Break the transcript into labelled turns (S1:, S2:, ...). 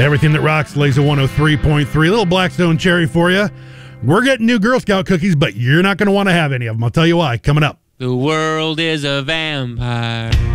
S1: Everything that rocks, Laser 103.3. Little Blackstone cherry for you. We're getting new Girl Scout cookies, but you're not going to want to have any of them. I'll tell you why. Coming up.
S2: The world is a vampire.